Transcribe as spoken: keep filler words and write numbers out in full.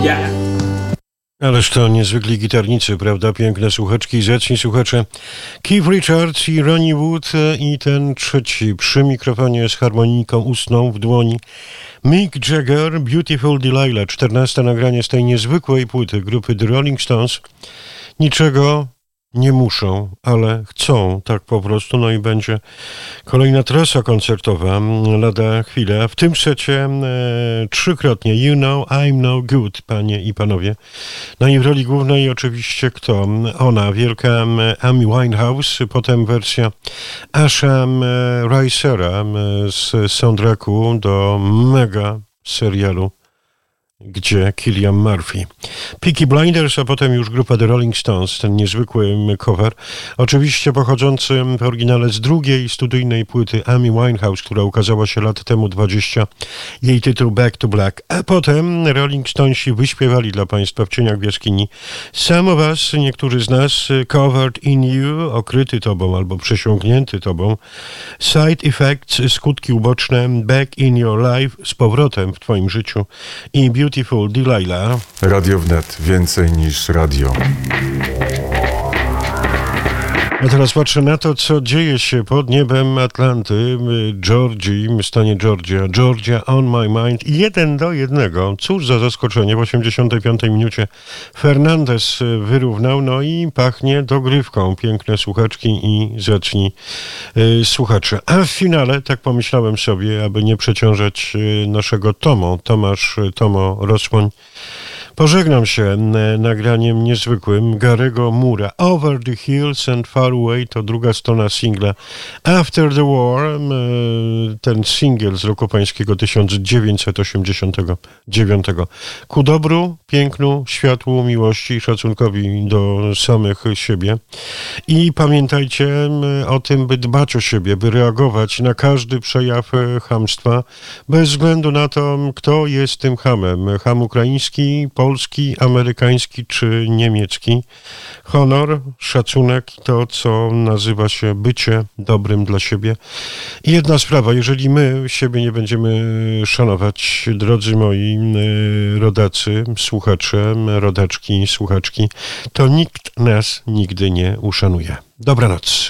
Yeah. Ależ to niezwykli gitarnicy, prawda? Piękne słuchaczki, zacni słuchacze. Keith Richards i Ronnie Wood i ten trzeci przy mikrofonie z harmoniką ustną w dłoni. Mick Jagger, Beautiful Delilah, czternaste nagranie z tej niezwykłej płyty grupy The Rolling Stones. Niczego nie muszą, ale chcą, tak po prostu. No i będzie kolejna trasa koncertowa lada chwilę. W tym secie e, trzykrotnie You Know I'm No Good, panie i panowie. No i w roli głównej oczywiście kto? Ona, wielka Amy Winehouse, potem wersja Asha Ricera z soundtracku do mega serialu, gdzie Cillian Murphy. Peaky Blinders, a potem już grupa The Rolling Stones, ten niezwykły cover, oczywiście pochodzący w oryginale z drugiej studyjnej płyty Amy Winehouse, która ukazała się lat temu dwadzieścia, jej tytuł Back to Black, a potem Rolling Stonesi wyśpiewali dla Państwa w cieniach w jaskini Some of Us, niektórzy z nas, Covered in You, okryty Tobą albo przesiąknięty Tobą, Side Effects, skutki uboczne, Back in Your Life, z powrotem w Twoim życiu i Beautiful Delilah. Radio Wnet, więcej niż radio. A teraz patrzę na to, co dzieje się pod niebem Atlanty, Georgii, w stanie Georgia. Georgia on my mind. Jeden do jednego. Cóż za zaskoczenie. W osiemdziesiątej piątej minucie Fernandez wyrównał, no i pachnie dogrywką. Piękne słuchaczki i zacni y, słuchacze. A w finale, tak pomyślałem sobie, aby nie przeciążać y, naszego Tomo, Tomasz Tomo Rosłoń, pożegnam się nagraniem niezwykłym Garego Moore'a. Over the Hills and Far Away to druga strona singla After the War, ten singiel z roku pańskiego tysiąc dziewięćset osiemdziesiątego dziewiątego. Ku dobru, pięknu, światłu, miłości i szacunkowi do samych siebie. I pamiętajcie o tym, by dbać o siebie, by reagować na każdy przejaw chamstwa, bez względu na to, kto jest tym chamem. Cham ukraiński, polski, amerykański czy niemiecki. Honor, szacunek, to co nazywa się bycie dobrym dla siebie. I jedna sprawa, jeżeli my siebie nie będziemy szanować, drodzy moi rodacy, słuchacze, rodaczki, słuchaczki, to nikt nas nigdy nie uszanuje. Dobranoc.